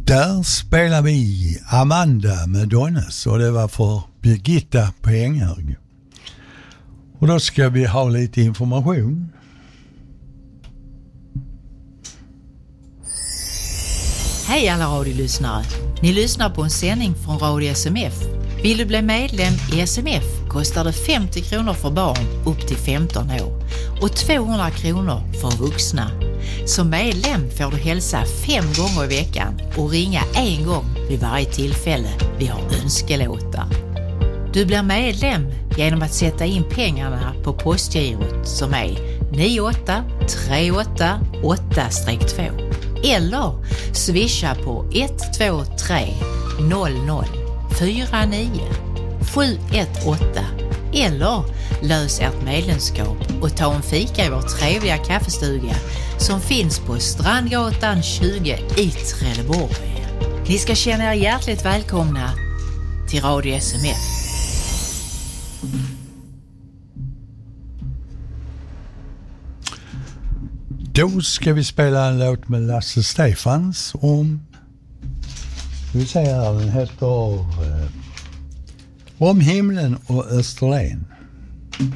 Där spelar vi Amanda med Donnes och det var för Birgitta Penghög. Och då ska vi ha lite information. Hej alla radiolyssnare! Ni lyssnar på en sändning från Radio SMF. Vill du bli medlem i SMF kostar det 50 kronor för barn upp till 15 år och 200 kronor för vuxna. Som medlem får du hälsa 5 gånger i veckan och ringa 1 gång vid varje tillfälle vi har önskelåtar. Du blir medlem genom att sätta in pengarna på postgirot som är 98388-2 eller swisha på 123 00 49 718 eller lös ert medlemskap och ta en fika i vår trevliga kaffestuga som finns på Strandgatan 20 i Trelleborg. Ni ska känna er hjärtligt välkomna till Radio SMF. Då ska vi spela en låt med Lasse Stefans om, vi säger den heter Om himlen och Österlen.